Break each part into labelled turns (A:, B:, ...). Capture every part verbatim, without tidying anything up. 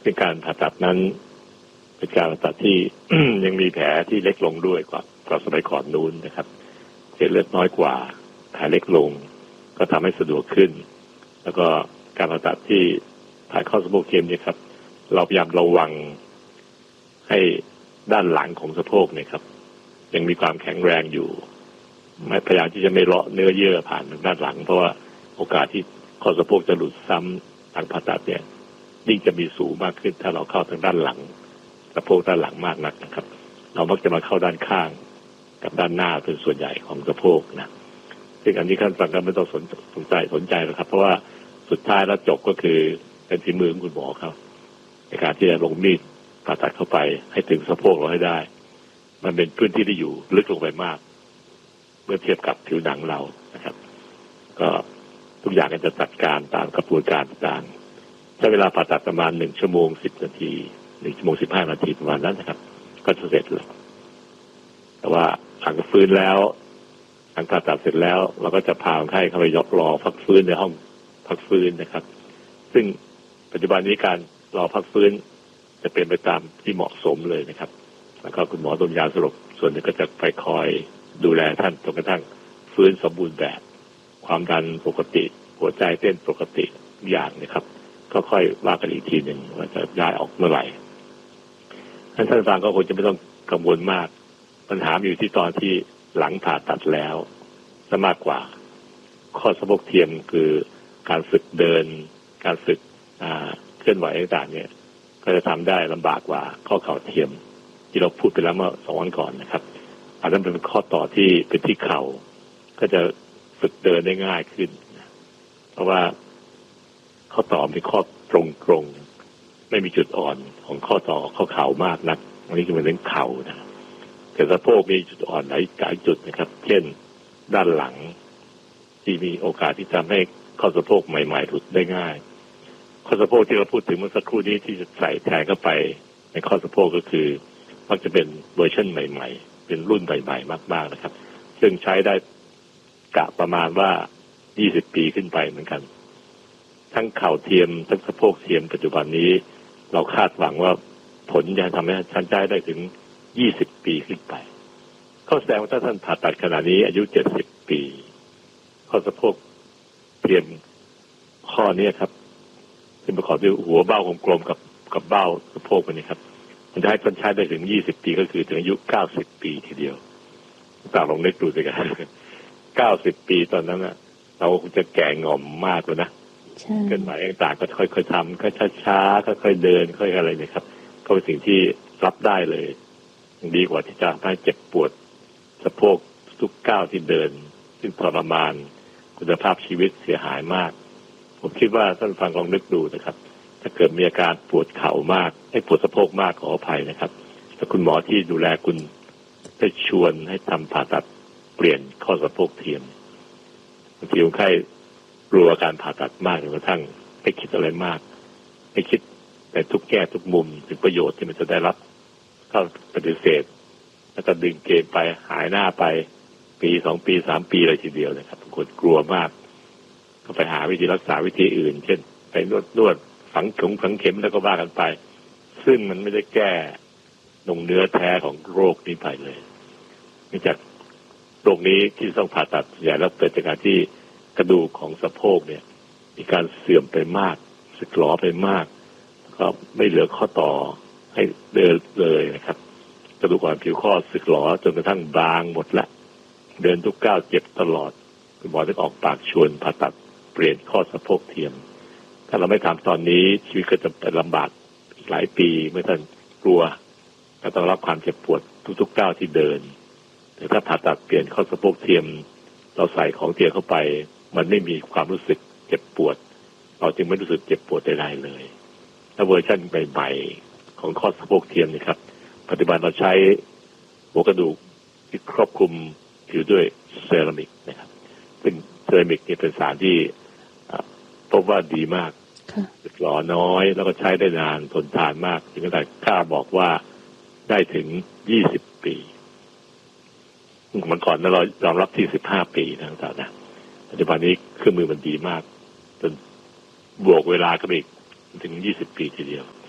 A: เป็นการผ่าตัดนั้นเป็นการผ่าตัดที่ ยังมีแผลที่เล็กลงด้วยกว่ากว่าสมัยก่อนนู้นนะครับเส้นเลือดน้อยกว่าแผลเล็กลงก็ทำให้สะดวกขึ้นแล้วก็การผ่าตัดที่ถ่ายข้อสะโพกเทียมเนี่ยครับเราพยายามระวังให้ด้านหลังของสะโพกเนี่ยครับยังมีความแข็งแรงอยู่ไม่พยายามที่จะไม่เลาะเนื้อเยื่อผ่านด้านหลังเพราะว่าโอกาสที่ข้อสะโพกจะหลุดซ้ำทางผ่าตัดเนี่ยยิ่งจะมีสูงมากขึ้นถ้าเราเข้าทางด้านหลังสะโพกด้านหลังมากนักนะครับเรามักจะมาเข้าด้านข้างกับด้านหน้าเป็นส่วนใหญ่ของสะโพกนะซึ่งอันนี้ท่านฟังกันไม่ต้องสนสนใจสนใจนะครับเพราะว่าสุดท้ายแล้วจบก็คือเป็นฝีมือของคุณหมอเขาในการที่จะลงมีดผ่าตัดเข้าไปให้ถึงสะโพกเราให้ได้มันเป็นพื้นที่ที่อยู่ลึกลงไปมากเมื่อเทียบกับผิวหนังเรานะครับก็ทุกอย่างก็จะจัดการตามกระบวนการต่างๆใช้เวลาผ่าตัดประมาณหนึ่งชั่วโมงสิบนาทีหนึ่งชั่วโมงสิบห้านาทีประมาณนั้นนะครับก็จะเสร็จแล้วแต่ว่าหลังฟื้นแล้วหลังผ่าตัดเสร็จแล้วเราก็จะพาคนไข้เข้าไปยกรอพักฟื้นในห้องพักฟื้นนะครับซึ่งปัจจุบันนี้การรอพักฟื้นจะเป็นไปตามที่เหมาะสมเลยนะครับแล้วก็คุณหมอดมยาสลบส่วนหนึ่งก็จะไปคอยดูแลท่านจนกระทั่งฟื้นสมบูรณ์แบบความดันปกติหัวใจเต้นปกติอย่างนะครับก็ค่อยว่ากันอีกทีหนึ่งว่าจะย้ายออกเมื่อไหร่ท่านท่านฟังก็คงจะไม่ต้องกังวลมากปัญหาอยู่ที่ตอนที่หลังผ่าตัดแล้วซะมากกว่าข้อสะโพกเทียมคือการฝึกเดินการฝึกเคลื่อนไหวต่างๆเนี่ยก็จะทำได้ลำบากกว่าข้อเข่าเทียมที่เราพูดไปแล้วเมื่อสองวันก่อนนะครับอันนั้นเป็นข้อต่อที่เป็นที่เข่าก็จะฝึกเดินได้ง่ายขึ้นเพราะว่าข้อต่อเป็นข้อตรงๆไม่มีจุดอ่อนของข้อต่อข้อเข่ามากนักอันนี้คือเป็นเรื่องเข่านะแต่สะโพกมีจุดอ่อนหลายหลายจุดนะครับเช่นด้านหลังที่มีโอกาสที่ทำให้ข้อสะโพกใหม่ๆหลุดได้ง่ายข้อสะโพกที่เราพูดถึงเมื่อสักครู่นี้ที่จะใส่แทนเข้าไปในข้อสะโพกก็คือมักจะเป็นเวอร์ชันใหม่ๆเป็นรุ่นใหม่ๆมากๆนะครับซึ่งใช้ได้กะประมาณว่ายี่สิบปีขึ้นไปเหมือนกันทั้งเข่าเทียมทั้งสะโพกเทียมปัจจุบันนี้เราคาดหวังว่าผลจะทำให้ท่านใช้ได้ถึงยี่สิบปีขึ้นไปข้อแสดงว่าถ้าท่านผ่าตัดขณะนี้อายุเจ็ดสิบปีข้อสะโพกเทียมข้อนี้ครับที่ประกอบด้วยหัวเบ้ากลมๆกับกับเบ้าสะโพกนี้ครับมันจะให้ท่านใช้ได้ถึงยี่สิบปีก็คือถึงอายุเก้าสิบปีทีเดียวต่างลองนึกดูสิครับเก้าสิบปีตอนนั้นน่ะเราคงจะแก่ง่อมมากเลยนะเกินไปต่างๆก็ค่อยๆทำค่อยช้าๆค่อยๆเดินค่อยอะไรเนี่ยครับก็เป็นสิ่งที่รับได้เลยดีกว่าที่จะให้เจ็บปวดสะโพกทุกก้าวที่เดินซึ่งทรมานคุณภาพชีวิตเสียหายมากผมคิดว่าท่านฟังลองนึกดูนะครับถ้าเกิดมีอาการปวดเข่ามากให้ปวดสะโพกมากขออภัยนะครับถ้าคุณหมอที่ดูแลคุณได้ชวนให้ทำผ่าตัดเปลี่ยนข้อสะโพกเทียมบางทีคนไข้กลัวการผ่าตัดมากจนกระทั่งไม่คิดอะไรมากไม่คิดในทุกแง่ทุกมุมถึงประโยชน์ที่มันจะได้รับก็ปฏิเสธแล้วก็ดึงเกมไปหายหน้าไปปีสองปีสามปีเลยทีเดียวนะครับบางคนกลัวมากก็ไปหาวิธีรักษาวิธีอื่นเช่นไปนวดนวดฝังถุงฝังเข็มแล้วก็ว่ากันไปซึ่งมันไม่ได้แก้ตรงเนื้อแท้ของโรคนี้ไปเลยเนื่องจากโรคนี้ที่ต้องผ่าตัดใหญ่แล้วเกิดจากการที่กระดูกของสะโพกเนี่ยมีการเสื่อมไปมากสึกหรอไปมากก็ไม่เหลือข้อต่อให้เดินเลยนะครับกระดูกอ่อนผิวข้อสึกหรอจนกระทั่งบางหมดละเดินทุกก้าวเจ็บตลอดคุณหมอต้องออกปากชวนผ่าตัดเปลี่ยนข้อสะโพกเทียมถ้าเราไม่ทำตอนนี้ชีวิตก็จะเป็นลำบากอีกหลายปีเมื่อท่านกลัวก็ต้องรับความเจ็บปวดทุกๆก้าวที่เดินแต่ถ้าผ่าตัดเปลี่ยนข้อสะโพกเทียมเราใส่ของเทียมเข้าไปมันไม่มีความรู้สึกเจ็บปวดเราจึงไม่รู้สึกเจ็บปวดใดๆเลยถ้าเวอร์ชันใหม่ๆของข้อสะโพกเทียมนี่ครับปัจจุบันเราใช้หัวกระดูกที่ครอบคลุมอยู่ด้วยเซรามิกนะครับซึ่งเซรามิกนี่เป็นสารที่พบว่าดีมากสึกหรอน้อยแล้วก็ใช้ได้นานทนทานมากถึงขนาดกล้าบอกว่าได้ถึงยี่สิบปีเมื่อก่อนนั้นเรายอมรับที่สิบห้าปีนะครับนะปัจจุบันนี้เครื่องมือมันดีมากจนบวกเวลาก็อีกถึงยี่สิบปีทีเดียว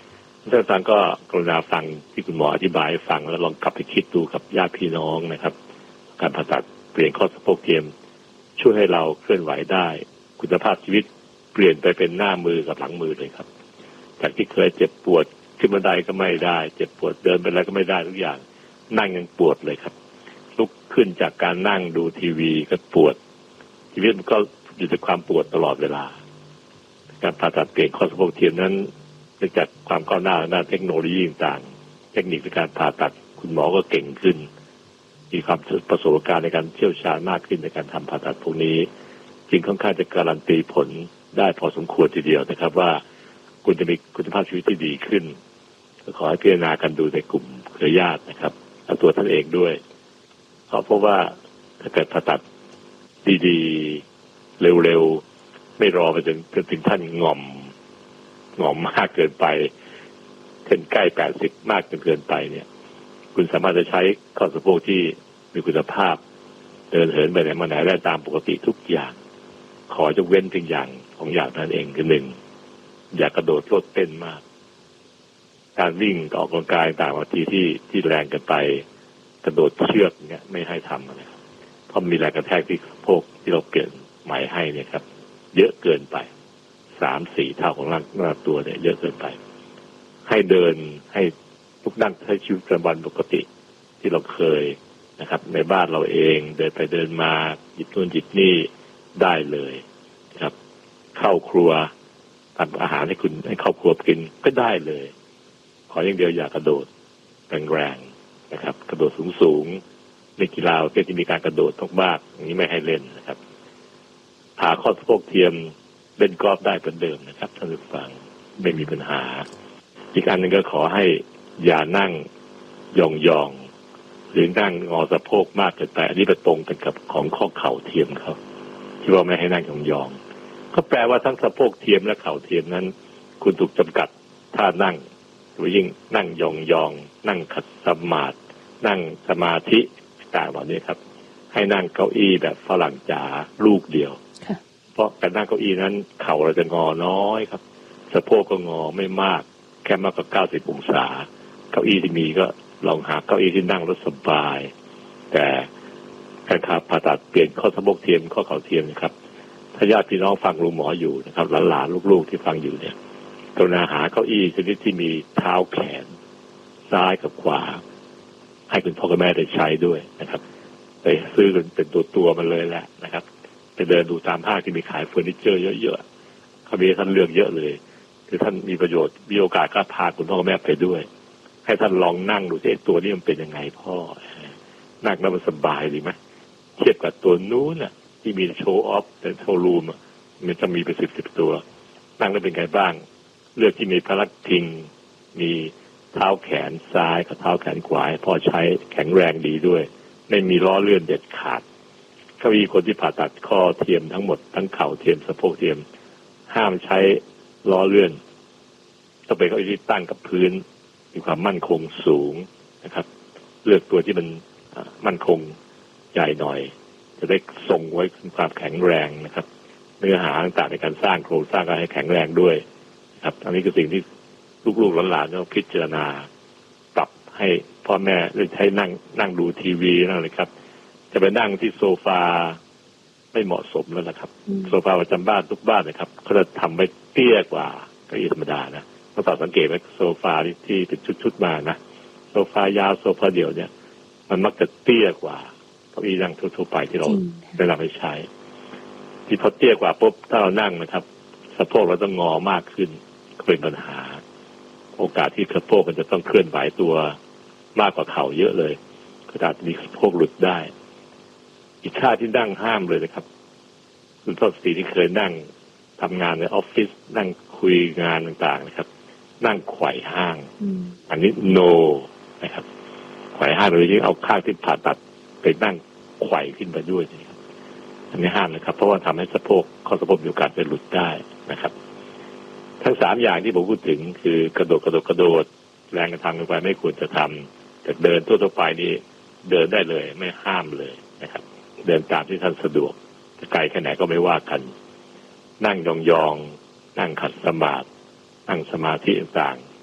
A: ท่านฟังก็กรุณาฟังที่คุณหมออธิบายฟังแล้วลองกลับไปคิดดูกับญาติพี่น้องนะครับการผ่าตัดเปลี่ยนข้อสะโพกเทียมช่วยให้เราเคลื่อนไหวได้คุณภาพชีวิตเปลี่ยนไปเป็นหน้ามือกับหลังมือเลยครับจากที่เคยเจ็บปวดขึ้นบันไดก็ไม่ได้เจ็บปวดเดินไปอะไรก็ไม่ได้ทุกอย่างนั่งยังปวดเลยครับลุกขึ้นจากการนั่งดูทีวีก็ปวดชีวิตมันก็อยู่ในความปวดตลอดเวลาการผ่าตัดเปลี่ยนข้อสะโพกเทียมนั้นเนื่องจากความก้าวหน้าด้านเทคโนโลยีต่างๆเทคนิคในการผ่าตัดคุณหมอก็เก่งขึ้นมีความประสบการณ์ในการเชี่ยวชาญมากขึ้นในการทำผ่าตัดพวกนี้จึงค่อนข้างจะการันตีผลได้พอสมควรทีเดียวนะครับว่าคุณจะมีคุณภาพชีวิตที่ดีขึ้นก็ขอให้พิจารณากันดูในกลุ่มเครือญาตินะครับและตัวท่านเองด้วยเพราะว่าถ้าเกิดผ่าตัดดีๆเร็วๆไม่รอไปจนถึงท่านงอมงอมมากเกินไปเช่นใกล้แปดสิบมากจนเกินไปเนี่ยคุณสามารถจะใช้ข้อสะโพกที่มีคุณภาพเดินเหินไปไหนมาไหนได้ตามปกติทุกอย่างขอยกเว้นเพียงอย่างของอย่างนั้นเองคือหนึ่งอย่ากระโดดโลดเต้นมากการวิ่งออกกำลังกายต่างบางทีที่ที่แรงเกินไปกระโดดเชือกเนี่ยไม่ให้ทำนะครับเพราะมีแรงกระแทกที่สะโพกที่เราเปลี่ยนใหม่ให้เนี่ยครับเยอะเกินไปสามสี่เท่าของร่างหน้าตัวเนี่ยเยอะเกินไปให้เดินให้ทุกนั่งใช้ชีวิตประจำวันปกติที่เราเคยนะครับในบ้านเราเองเดินไปเดินมาหยิบนู่นหยิบนี่ได้เลยครับเข้าครัวทำอาหารให้คุณให้ครอบครัวกินก็ได้เลยขออย่างเดียวอย่ากระโดดแรงๆนะครับกระโดดสูงๆในกีฬาประเภทที่มีการกระโดดมากๆอย่างนี้ไม่ให้เล่นนะครับผ่าข้อสะโพกเทียมเล่นกอล์ฟได้เหมือนเดิมนะครับท่านผู้ฟังไม่มีปัญหาอีกอันหนึ่งก็ขอให้อย่านั่งยองๆหรือนั่งงอสะโพกมากเกินไปอันนี้ไปตรงกันกับของข้อเข่าเทียมเขาที่ว่าไม่ให้นั่งยองๆก็แปลว่าทั้งสะโพกเทียมและเข่าเทียมนั้นคุณถูกจำกัดถ้านั่งหรือยิ่งนั่งยองๆนั่งขัดสมาธินั่งสมาธิต่างๆเหล่านี้ครับให้นั่งเก้าอี้แบบฝรั่งจ๋าลูกเดียวเพราะการนั่งเก้าอี้นั้นเข่าเราจะงอน้อยครับสะโพกก็งอไม่มากแค่มากกว่าเก้าสิบองศาเก้าอี้ที่มีก็ลองหาเก้าอี้ที่นั่งแล้วสบายแต่การผ่าตัดเปลี่ยนข้อสะโพกเทียมข้อเข่าเทียมนะครับถ้าญาติพี่น้องฟังลุงหมออยู่นะครับหลานๆลูกๆที่ฟังอยู่เนี่ยกรุณาหาเก้าอี้ชนิดที่มีเท้าแขนซ้ายกับขวาให้คุณพ่อกับแม่ได้ใช้ด้วยนะครับไปซื้อเป็นตัวตัวมันเลยแหละนะครับไปเดินดูตามห้างที่มีขายเฟอร์นิเจอร์เยอะๆเขามีท่านเลือกเยอะเลยคือท่านมีประโยชน์มีโอกาสก็พาคุณพ่อกับแม่ไปด้วยให้ท่านลองนั่งดูสิตัวนี้มันเป็นยังไงพ่อนั่งแล้วมันสบายดีไหมเทียบกับตัวนู้นน่ะที่มีโชว์ออฟแต่โชว์รูมมันจะมีเป็นสิบสิบตัวนั่งแล้วเป็นไงบ้างเลือกที่มีพลักพิงมีเท้าแขนซ้ายกับเท้าแขนขวาพอใช้แข็งแรงดีด้วยไม่มีล้อเลื่อนเด็ดขาดเก้าอี้คนที่ผ่าตัดข้อเทียมทั้งหมดทั้งเข่าเทียมสะโพกเทียมห้ามใช้ล้อเลื่อนต้องเป็นเก้าอี้ที่ตั้งกับพื้นมีความมั่นคงสูงนะครับเลือกตัวที่มันมั่นคงใหญ่หน่อยจะได้ทรงไว้ความแข็งแรงนะครับเนื้อหาต่างๆในการสร้างโครงสร้างให้แข็งแรงด้วยครับอันนี้คือสิ่งที่ลูกๆหลานๆต้องพิจารณาปรับให้พ่อแม่ได้ใช้นั่งนั่งดูทีวีนั่นเลยครับจะไปนั่งที่โซฟาไม่เหมาะสมแล้วนะครับโซฟาประจำบ้านทุกบ้านนะครับเขาจะทำไว้เตี้ยกว่าเก้าอี้ธรรมดานะเราต่อสังเกตว่าโซฟาที่เป็นชุดๆมานะโซฟายาวโซฟาเดี่ยวเนี่ยมันมักจะเตี้ยกว่าเก้าอี้นั่งทั่วๆไปที่เราได้รับไปใช้ที่พอเตี้ยกว่าปุ๊บถ้าเรานั่งนะครับสะโพกเราต้องงอมากขึ้นก็เป็นปัญหาโอกาสที่สะโพกมันจะต้องเคลื่อนไหวตัวมากกว่าเข่าเยอะเลยก็อาจจะมีสะโพกหลุดได้อีกท่าที่นั่งห้ามเลยนะครับคุณพ่อสีที่เคยนั่งทำงานในออฟฟิศนั่งคุยงานต่างๆนะครับนั่งไขว่ห้างอันนี้ no นะครับไขว่ห้างโดยที่เอาข้างที่ผ่าตัดไปนั่งไขว่ขึ้นไปด้วยนะครับอันนี้ห้ามนะครับเพราะว่าทำให้สะโพกข้อสะโพกมีโอกาสจะหลุดได้นะครับทั้งสามอย่างที่ผมพูดถึงคือกระโดดกระโดดกระโดดแรงกระทำลงไปไม่ควรจะทำแต่เดินทั่วๆไปนี่เดินได้เลยไม่ห้ามเลยนะครับเดินตามที่ท่านสะดวกจะไกลแค่ไหนก็ไม่ว่ากันนั่งยองๆนั่งขัดสมาธินั่งสมาธิต่าง